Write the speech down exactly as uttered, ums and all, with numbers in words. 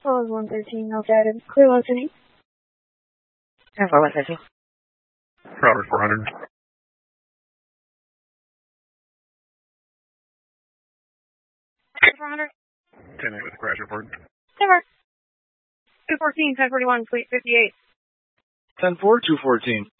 Close one thirteen, no data. Clear one thirteen. ten four one thirteen. Robert four hundred. four hundred. ten eight with the crash report. Never. two fourteen, ten forty-one, fleet fifty-eight. ten four, two fourteen.